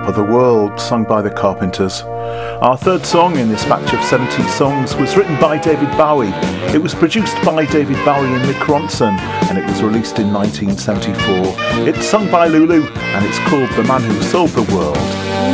of the World, sung by the Carpenters. Our third song in this batch of 70 songs was written by David Bowie. It was produced by David Bowie and Mick Ronson, and it was released in 1974. It's sung by Lulu, and it's called The Man Who Sold the World.